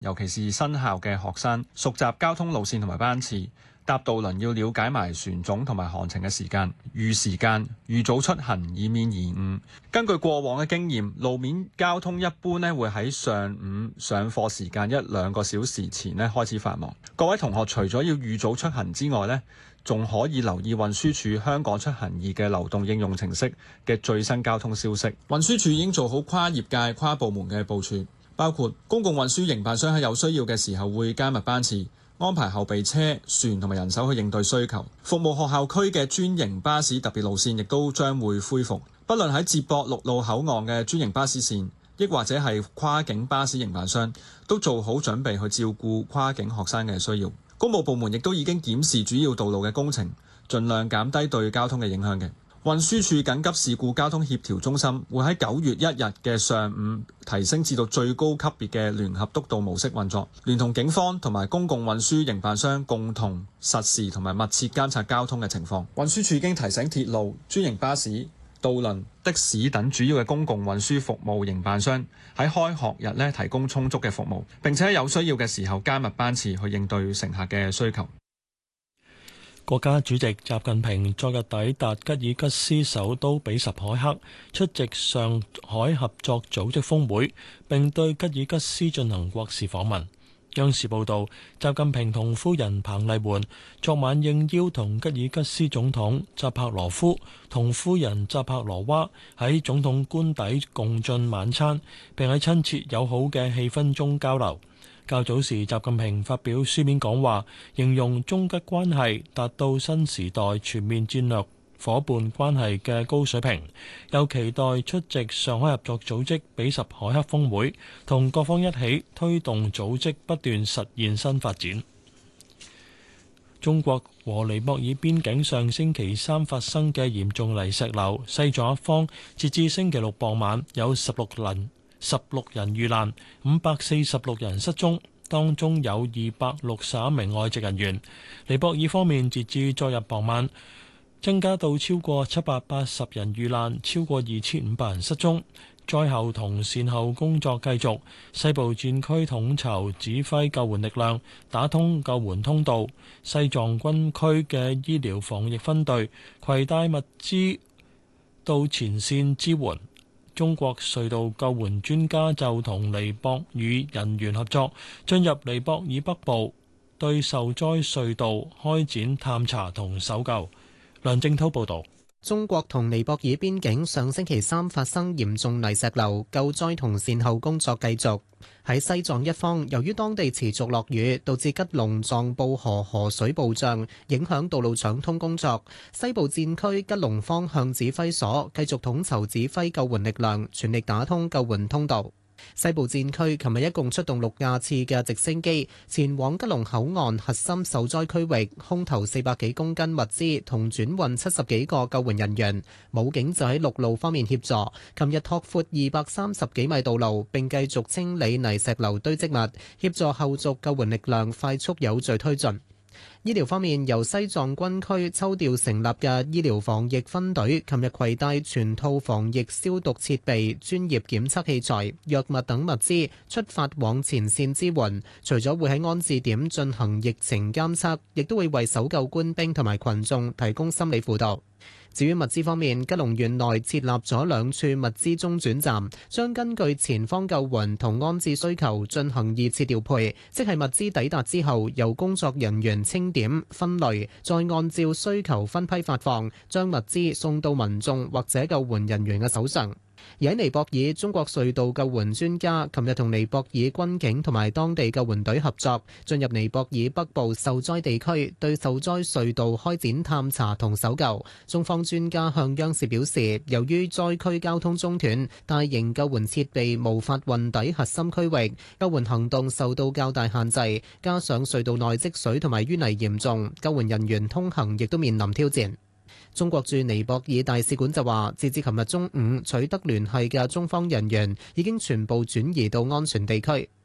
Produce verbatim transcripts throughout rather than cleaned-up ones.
尤其是新校嘅學生熟習交通路線同埋班次。搭渡輪要了解埋船種同埋航程嘅時間，預時間預早出行，以免延誤。根據過往嘅經驗，路面交通一般咧會喺上午上課時間一兩個小時前咧開始繁忙。各位同學除咗要預早出行之外咧，仲可以留意運輸署香港出行易嘅流動應用程式嘅最新交通消息。運輸署已經做好跨業界、跨部門嘅部署，包括公共運輸營辦商喺有需要嘅時候會加密班次，安排後備車、船同埋人手去應對需求。服務學校區嘅專營巴士特別路線亦都將會恢復。不論喺接駁陸路口岸嘅專營巴士線，亦或者係跨境巴士營辦商，都做好準備去照顧跨境學生嘅需要。公務部門亦都已經檢視主要道路嘅工程，盡量減低對交通嘅影響嘅。運輸署緊急事故交通協調中心會喺九月一日嘅上午提升至到最高級別嘅聯合督導模式運作，聯同警方同埋公共運輸營辦商共同實時同埋密切監察交通嘅情況。運輸署已經提醒鐵路、專營巴士、渡輪、的士等主要嘅公共運輸服務營辦商喺開學日咧提供充足嘅服務，並且喺有需要嘅時候加密班次去應對乘客嘅需求。 國家主席習近平昨日抵達吉爾吉斯首都比什凱克，出席上海合作組織峰會，並對吉爾吉斯進行國事訪問。央視報道，習近平同夫人彭麗媛昨晚應邀同吉爾吉斯總統扎帕羅夫同夫人扎帕羅娃喺總統官邸共進晚餐，並喺親切友好嘅氣氛中交流。較早時，習近平發表書面講話，形容中吉關係達到新時代全面戰略夥伴關係嘅高水平，又期待出席上海合作組織比什凱克峰會，同各方一起推動組織不斷實現新發展。中國和尼泊爾邊境上星期三發生嘅嚴重泥石流，西藏一方截至星期六傍晚有十六人十六人遇難，五百四十六人失蹤，當中有二百六十一名外籍人員。尼泊爾方面截至昨日傍晚，增加到超過七百八十人遇難，超過二千五百人失蹤。災後同善後工作繼續，西部戰區統籌指揮救援力量，打通救援通道。西藏軍區嘅醫療防疫分隊攜帶物資到前線支援。中國隧道救援專家就同尼泊爾人員合作，進入尼泊爾北部，對受災隧道開展探查同搜救。梁正濤報道。 中國同尼泊爾邊境上星期三發生嚴重泥石流，救災同善後工作繼續。喺西藏一方，由於當地持續落雨，導致吉隆藏布河河水暴漲，影響道路暢通工作。西部戰區吉隆方向指揮所繼續統籌指揮救援力量，全力打通救援通道。西部戰區琴日一共出動六架次嘅直升機前往吉隆口岸核心受災區域，空投四百幾公斤物資同轉運七十幾個救援人員。武警就喺陸路方面協助，琴日拓闊二百三十幾米道路，並繼續清理泥石流堆積物，協助後續救援力量快速有序推進。醫療方面，由西藏軍區抽調成立嘅醫療防疫分隊，琴日攜帶全套防疫消毒設備、專業檢測器材、藥物等物資出發往前線支援。除咗會喺安置點進行疫情監測，亦都會為搜救官兵同埋群眾提供心理輔導。至於物資方面，吉隆縣內設立咗兩處物資中轉站，將根據前方救援同安置需求進行二次調配，即係物資抵達之後，由工作人員清點、分類，再按照需求分批發放，將物資送到民眾或者救援人員嘅手上。而喺尼泊爾，中國隧道救援專家琴日同尼泊爾軍警同埋當地救援隊合作，進入尼泊爾北部受災地區，對受災隧道開展探查同搜救。中方專家向央視表示，由於災區交通中斷，大型救援設備無法運抵核心區域，救援行動受到較大限制，加上隧道內積水同埋淤泥嚴重，救援人員通行亦都面臨挑戰。中國駐尼泊爾大使館就話，截至琴日中午取得聯繫嘅中方人員已經全部轉移到安全地區。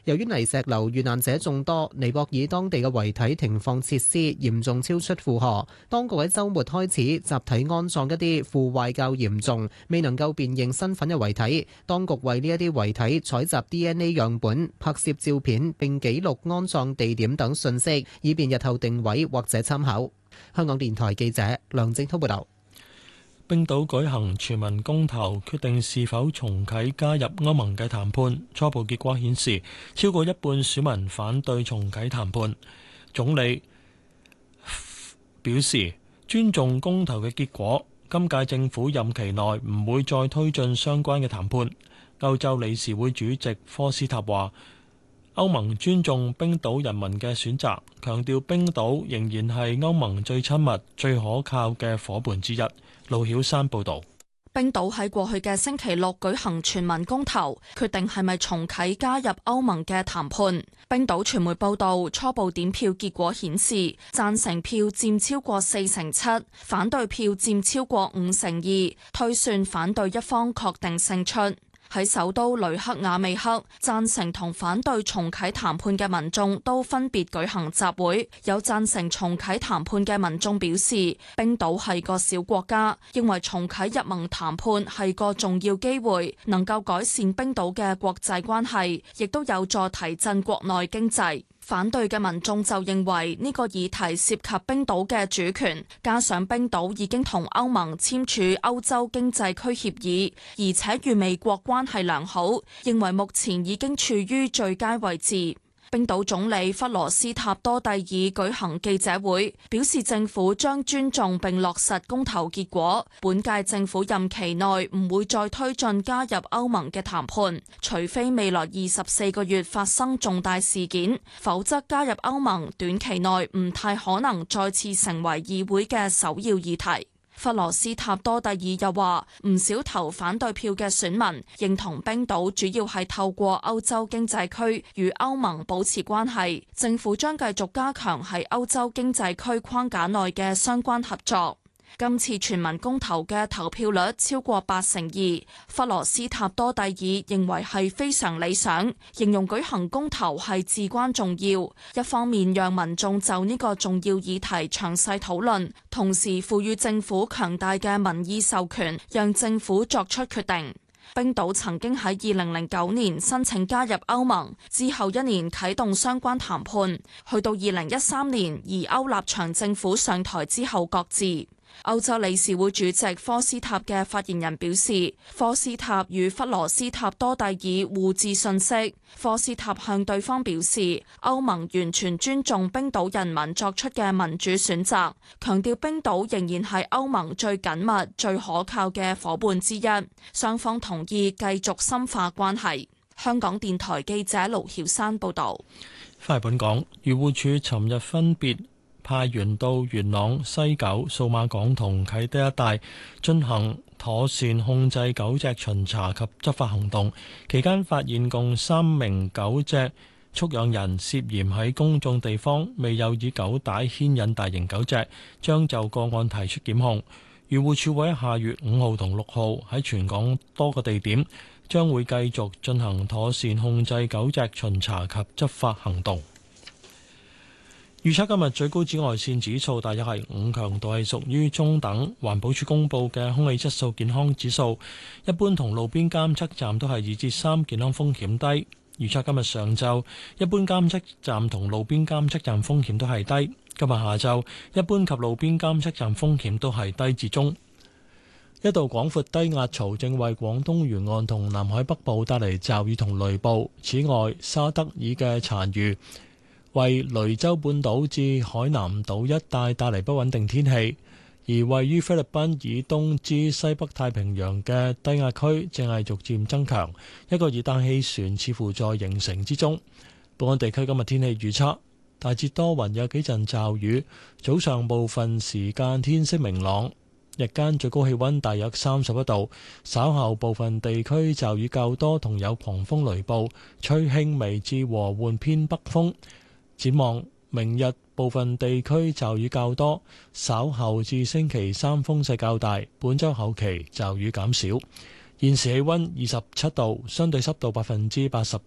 由於泥石流遇難者眾多，尼泊爾當地嘅遺體停放設施嚴重超出負荷，當局喺週末開始集體安葬一啲腐壞較嚴重、未能夠辨認身份嘅遺體。當局為呢一啲遺體採集 D N A 樣本、拍攝照片並記錄安葬地點等信息，以便日後定位或者參考。香港電台記者梁正滔報導。 冰島舉行全民公投，決定是否重啟加入歐盟嘅談判。初步結果顯示，超過一半選民反對重啟談判。總理表示尊重公投嘅結果，今屆政府任期內唔會再推進相關嘅談判。歐洲理事會主席科斯塔話，歐盟尊重冰島人民嘅選擇，強調冰島仍然係歐盟最親密、最可靠嘅夥伴之一。盧曉山報導。 冰島喺過去嘅星期六舉行全民公投，決定係咪重啟加入歐盟嘅談判。冰島傳媒報導，初步點票結果顯示，贊成票佔超過四成七，反對票佔超過五成二，推算反對一方確定勝出。喺首都雷克雅未克，贊成同反對重啟談判嘅民眾都分別舉行集會。有贊成重啟談判嘅民眾表示，冰島係個小國家，認為重啟入盟談判係個重要機會，能夠改善冰島嘅國際關係，亦都有助提振國內經濟。反對嘅民眾就認為呢個議題涉及冰島嘅主權，加上冰島已經同歐盟簽署歐洲經濟區協議，而且與美國關係良好，認為目前已經處於最佳位置。冰島總理弗羅斯塔多蒂爾舉行記者會，表示政府將尊重並落實公投結果。本屆政府任期內唔會再推進加入歐盟嘅談判，除非未來二十四個月發生重大事件，否則加入歐盟短期內唔太可能再次成為議會嘅首要議題。弗羅斯塔多蒂爾又話，唔少投反對票嘅選民認同冰島主要係透過歐洲經濟區與歐盟保持關係，政府將繼續加強喺歐洲經濟區框架內嘅相關合作。今次全民公投嘅投票率超過八成二，弗羅斯塔多蒂爾認為係非常理想，形容舉行公投係至關重要。一方面讓民眾就呢個重要議題詳細討論，同時賦予政府強大嘅民意授權，讓政府作出決定。冰島曾經喺二零零九年申請加入歐盟，之後一年啟動相關談判，去到二零一三年而歐立場政府上台之後擱置。歐洲理事會主席科斯塔嘅發言人表示，科斯塔與弗羅斯塔多蒂爾互致信息。科斯塔向對方表示，歐盟完全尊重冰島人民作出嘅民主選擇，強調冰島仍然係歐盟最緊密、最可靠嘅夥伴之一。雙方同意繼續深化關係。香港電台記者盧曉山報導。 翻嚟本港，漁護署尋日分別派員到元朗、西九、數碼港同啟德一帶進行妥善控制狗隻巡查及執法行動，期間發現共三名狗隻畜養人涉嫌喺公眾地方未有以狗帶牽引大型狗隻，將就個案提出檢控。漁護署會喺下月五號同六號喺全港多個地點將會繼續進行妥善控制狗隻巡查及執法行動。預測今日最高紫外線指數大約係五，強度係屬於中等。環保署公布嘅空氣質素健康指數，一般同路邊監測站都係二至三，健康風險低。預測今日上晝一般監測站同路邊監測站風險都係低。今日下晝一般及路邊監測站風險都係低至中。一道廣闊低壓槽正為廣東沿岸同南海北部帶嚟驟雨同雷暴。此外，沙德爾嘅殘餘為雷州半島至海南島一帶帶嚟不穩定天氣，而位於菲律賓以東至西北太平洋嘅低壓區正係逐漸增強，一個熱帶氣旋似乎在形成之中。本港地區今日天氣預測，大致多雲，有幾陣驟雨，早上部分時間天色明朗，日間最高氣溫大約三十一度，稍後部分地區驟雨較多，同有狂風雷暴，吹輕微至和緩偏北風。展望明日部分地區驟雨較多，稍後至星期三風勢較大，本週後期驟雨減少。現時氣溫二十七度，相對濕度百分之八十二。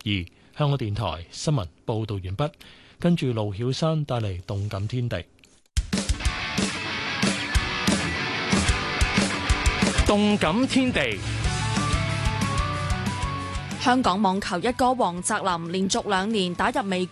香港電台新聞報道完畢，跟住盧曉山帶嚟動感天地。 動感天地。 香港網球一哥黃澤林連續兩年打入美